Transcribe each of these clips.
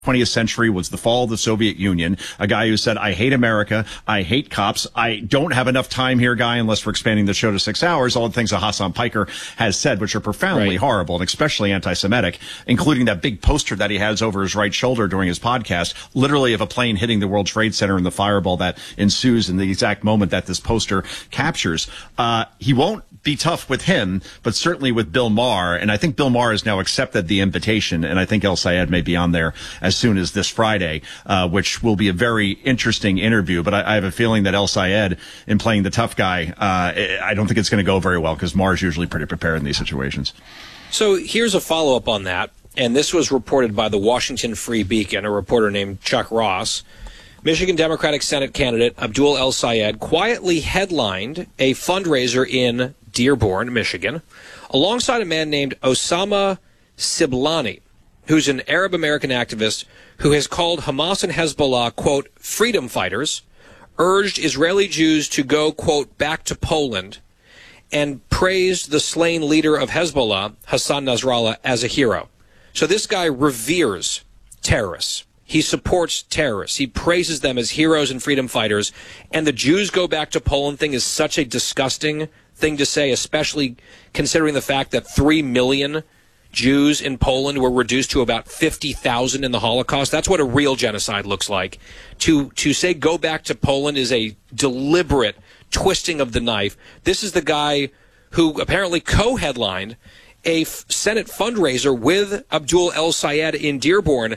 20th century was the fall of the Soviet Union, a guy who said, I hate America, I hate cops, I don't have enough time here, guy, unless we're expanding the show to 6 hours, all the things that Hassan Piker has said, which are profoundly horrible and especially anti-Semitic, including that big poster that he has over his right shoulder during his podcast, literally of a plane hitting the World Trade Center and the fireball that ensues in the exact moment that this poster captures. He won't be tough with him, but certainly with Bill Maher. And I think Bill Maher has now accepted the invitation, and I think El Sayed may be on there as soon as this Friday, which will be a very interesting interview. But I have a feeling that El Sayed, in playing the tough guy, I don't think it's going to go very well, because Maher's usually pretty prepared in these situations. So here's a follow-up on that, and this was reported by the Washington Free Beacon, a reporter named Chuck Ross. Michigan Democratic Senate candidate Abdul El Sayed quietly headlined a fundraiser in Dearborn, Michigan, alongside a man named Osama Siblani, who's an Arab American activist who has called Hamas and Hezbollah, quote, freedom fighters, urged Israeli Jews to go, quote, back to Poland, and praised the slain leader of Hezbollah, Hassan Nasrallah, as a hero. So this guy reveres terrorists. He supports terrorists. He praises them as heroes and freedom fighters. And the Jews go back to Poland thing is such a disgusting thing to say, especially considering the fact that 3 million Jews in Poland were reduced to about 50,000 in the Holocaust. That's what a real genocide looks like. To say go back to Poland is a deliberate twisting of the knife. This is the guy who apparently co-headlined a Senate fundraiser with Abdul El Sayed in Dearborn.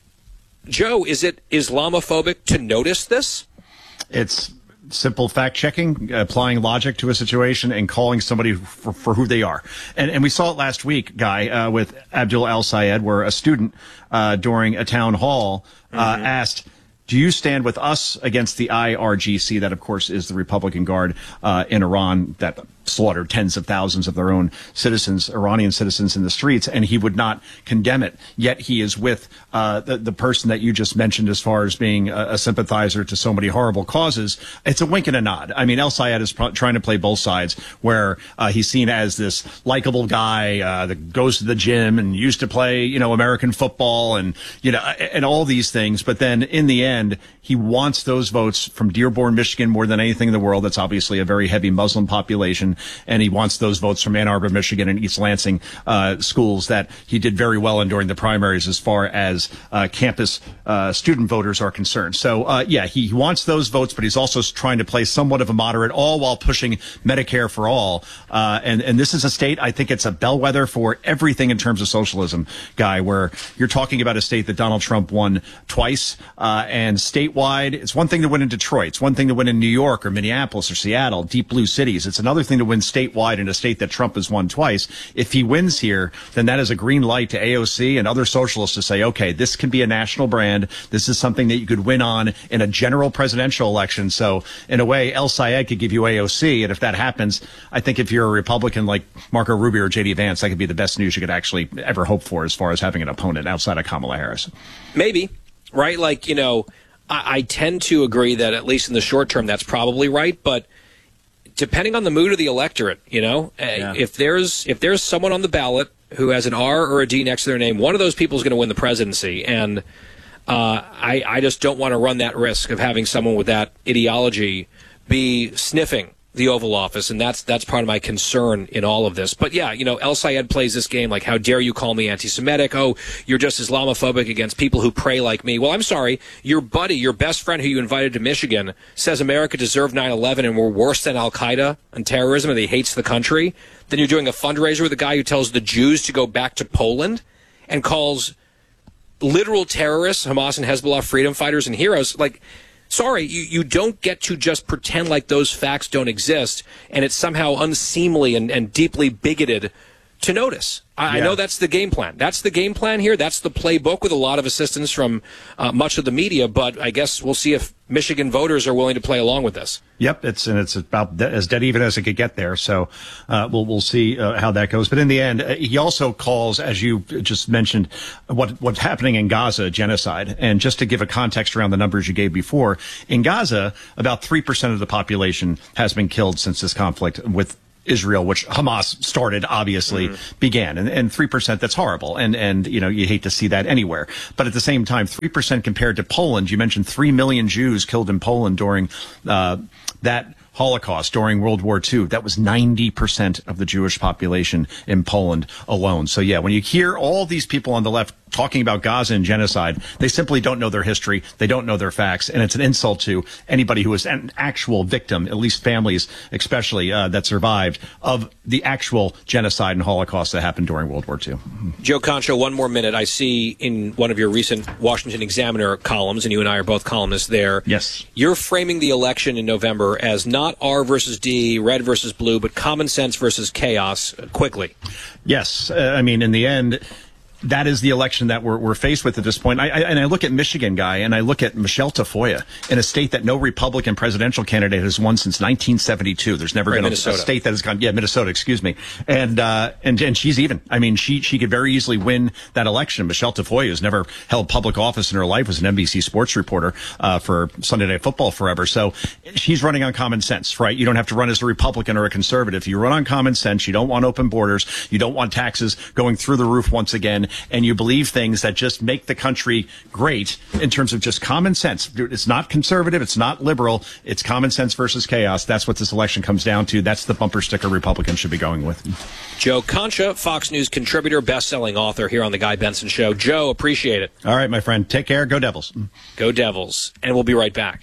Joe, is it Islamophobic to notice this? It's simple fact-checking, applying logic to a situation, and calling somebody for who they are. And we saw it last week, Guy, with Abdul El Sayed, where a student during a town hall asked, do you stand with us against the IRGC? That, of course, is the Republican Guard in Iran that slaughtered tens of thousands of their own citizens, Iranian citizens, in the streets, and he would not condemn it. Yet he is with the person that you just mentioned as far as being a sympathizer to so many horrible causes. It's a wink and a nod. I mean, El Sayed is trying to play both sides, where he's seen as this likable guy that goes to the gym and used to play, American football and, and all these things. But then in the end, he wants those votes from Dearborn, Michigan, more than anything in the world. That's obviously a very heavy Muslim population. And he wants those votes from Ann Arbor, Michigan, and East Lansing schools that he did very well in during the primaries as far as campus student voters are concerned. So, he wants those votes, but he's also trying to play somewhat of a moderate, all while pushing Medicare for all. And this is a state, I think it's a bellwether for everything in terms of socialism, Guy, where you're talking about a state that Donald Trump won twice, and statewide, it's one thing to win in Detroit. It's one thing to win in New York or Minneapolis or Seattle, deep blue cities. It's another thing to win statewide in a state that Trump has won twice. If he wins here, then that is a green light to AOC and other socialists to say, okay, this can be a national brand. This is something that you could win on in a general presidential election. So in a way, El Sayed could give you AOC. And if that happens, I think if you're a Republican like Marco Rubio or J.D. Vance, that could be the best news you could actually ever hope for as far as having an opponent outside of Kamala Harris. Maybe, right? Like, I tend to agree that at least in the short term, that's probably right. But depending on the mood of the electorate, if there's someone on the ballot who has an R or a D next to their name, one of those people is going to win the presidency. And I just don't want to run that risk of having someone with that ideology be sniffing the Oval Office, and that's part of my concern in all of this. But yeah, El Sayed plays this game like, how dare you call me anti-Semitic? Oh, you're just Islamophobic against people who pray like me. Well, I'm sorry, your buddy, your best friend who you invited to Michigan says America deserved 9/11 and we're worse than Al-Qaeda and terrorism and he hates the country. Then you're doing a fundraiser with a guy who tells the Jews to go back to Poland and calls literal terrorists, Hamas and Hezbollah, freedom fighters and heroes. Like, sorry, you don't get to just pretend like those facts don't exist, and it's somehow unseemly and deeply bigoted to notice. I know that's the game plan. That's the game plan here. That's the playbook with a lot of assistance from much of the media, but I guess we'll see if Michigan voters are willing to play along with this. Yep, it's about as dead even as it could get there. So we'll see how that goes. But in the end, he also calls, as you just mentioned, what's happening in Gaza, genocide. And just to give a context around the numbers you gave before, in Gaza, about 3% of the population has been killed since this conflict, with Israel, which Hamas started, obviously began. And 3%, that's horrible. And, you hate to see that anywhere. But at the same time, 3% compared to Poland, you mentioned 3 million Jews killed in Poland during, that Holocaust during World War II. That was 90% of the Jewish population in Poland alone. So yeah, when you hear all these people on the left talking about Gaza and genocide, they simply don't know their history. They don't know their facts. And it's an insult to anybody who is an actual victim, at least families, especially, that survived of the actual genocide and Holocaust that happened during World War II. Joe Concha, one more minute. I see in one of your recent Washington Examiner columns, and you and I are both columnists there. Yes. You're framing the election in November as not R versus D, red versus blue, but common sense versus chaos quickly. Yes. In the end, that is the election that we're faced with at this point. I look at Michigan, Guy, and I look at Michelle Tafoya in a state that no Republican presidential candidate has won since 1972. There's never been a state that has gone, Minnesota, excuse me. And she's even. She could very easily win that election. Michelle Tafoya has never held public office in her life, was an NBC sports reporter, for Sunday Night Football forever. So she's running on common sense, right? You don't have to run as a Republican or a conservative. You run on common sense. You don't want open borders. You don't want taxes going through the roof once again. And you believe things that just make the country great in terms of just common sense. It's not conservative. It's not liberal. It's common sense versus chaos. That's what this election comes down to. That's the bumper sticker Republicans should be going with. Joe Concha, Fox News contributor, best-selling author here on The Guy Benson Show. Joe, appreciate it. All right, my friend. Take care. Go Devils. Go Devils. And we'll be right back.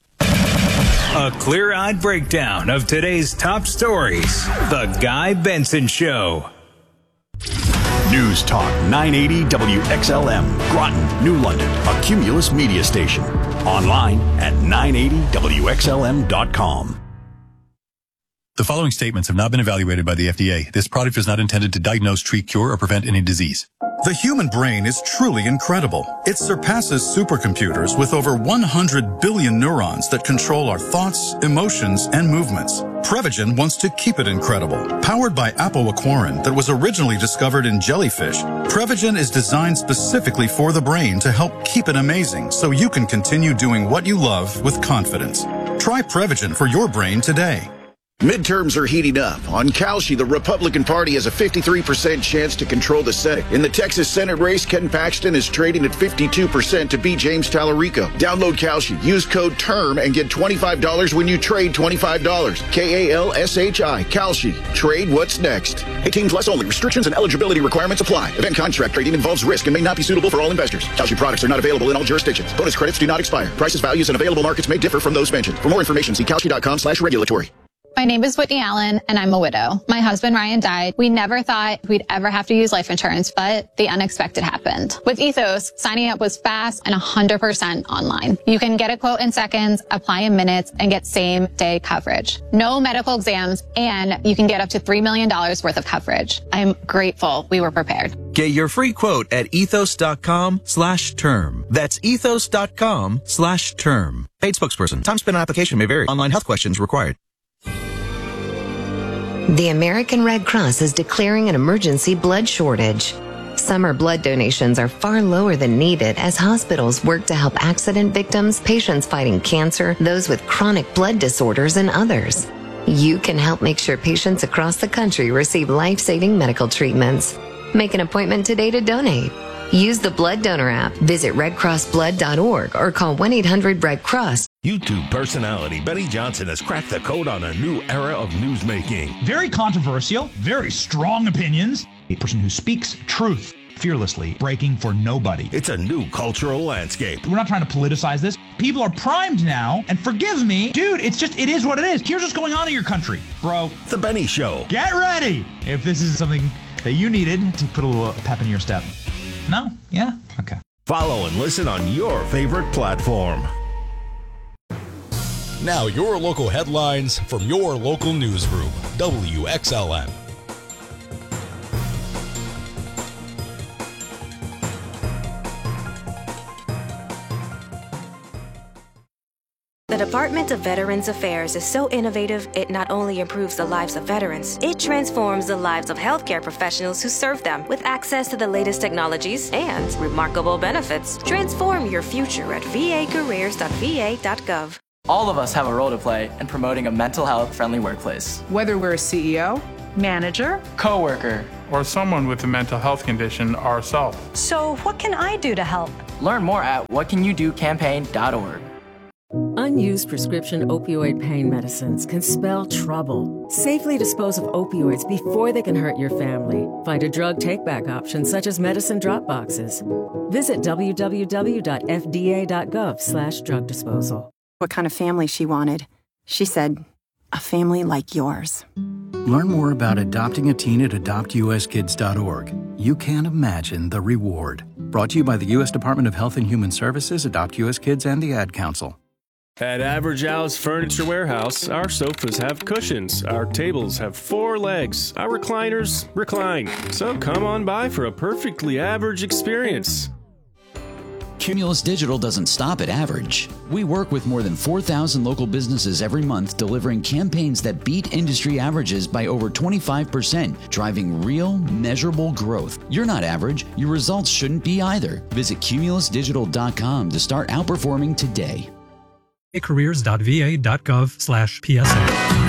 A clear-eyed breakdown of today's top stories. The Guy Benson Show. News Talk 980 WXLM, Groton, New London, a Cumulus media station. Online at 980WXLM.com. The following statements have not been evaluated by the FDA. This product is not intended to diagnose, treat, cure, or prevent any disease. The human brain is truly incredible. It surpasses supercomputers with over 100 billion neurons that control our thoughts, emotions, and movements. Prevagen wants to keep it incredible. Powered by apoaquarin that was originally discovered in jellyfish, Prevagen is designed specifically for the brain to help keep it amazing so you can continue doing what you love with confidence. Try Prevagen for your brain today. Midterms are heating up. On Kalshi, the Republican Party has a 53% chance to control the Senate. In the Texas Senate race, Ken Paxton is trading at 52% to beat James Tallarico. Download Kalshi. Use code TERM and get $25 when you trade $25. KALSHI. Kalshi. Trade what's next. 18 plus only. Restrictions and eligibility requirements apply. Event contract trading involves risk and may not be suitable for all investors. Kalshi products are not available in all jurisdictions. Bonus credits do not expire. Prices, values, and available markets may differ from those mentioned. For more information, see kalshi.com/regulatory. My name is Whitney Allen, and I'm a widow. My husband, Ryan, died. We never thought we'd ever have to use life insurance, but the unexpected happened. With Ethos, signing up was fast and 100% online. You can get a quote in seconds, apply in minutes, and get same-day coverage. No medical exams, and you can get up to $3 million worth of coverage. I'm grateful we were prepared. Get your free quote at ethos.com/term. That's ethos.com/term. Paid spokesperson. Time spent on application may vary. Online health questions required. The American Red Cross is declaring an emergency blood shortage. Summer blood donations are far lower than needed as hospitals work to help accident victims, patients fighting cancer, those with chronic blood disorders, and others. You can help make sure patients across the country receive life-saving medical treatments. Make an appointment today to donate. Use the Blood Donor app, visit redcrossblood.org, or call 1-800-RED-CROSS. YouTube personality Benny Johnson has cracked the code on a new era of newsmaking. Very controversial, very strong opinions. A person who speaks truth fearlessly, breaking for nobody. It's a new cultural landscape. We're not trying to politicize this. People are primed now, and forgive me, dude, it is what it is. Here's what's going on in your country, bro. The Benny Show. Get ready if this is something that you needed to put a little pep in your step. No? Yeah? Okay. Follow and listen on your favorite platform. Now your local headlines from your local newsroom, WXLM. The Department of Veterans Affairs is so innovative, it not only improves the lives of veterans, it transforms the lives of healthcare professionals who serve them with access to the latest technologies and remarkable benefits. Transform your future at vacareers.va.gov. All of us have a role to play in promoting a mental health-friendly workplace. Whether we're a CEO, manager, coworker, or someone with a mental health condition ourselves. So what can I do to help? Learn more at whatcanyoudocampaign.org. Unused prescription opioid pain medicines can spell trouble. Safely dispose of opioids before they can hurt your family. Find a drug take-back option such as medicine drop boxes. Visit www.fda.gov/drug disposal. What kind of family she wanted. She said, a family like yours. Learn more about adopting a teen at adoptuskids.org. You can't imagine the reward. Brought to you by the U.S. Department of Health and Human Services, Adopt U.S. Kids, and the Ad Council. At Average Al's Furniture Warehouse, our sofas have cushions, our tables have 4 legs, our recliners recline. So come on by for a perfectly average experience. Cumulus Digital doesn't stop at average. We work with more than 4,000 local businesses every month, delivering campaigns that beat industry averages by over 25%, driving real, measurable growth. You're not average. Your results shouldn't be either. Visit cumulusdigital.com to start outperforming today. careers.va.gov/PSA.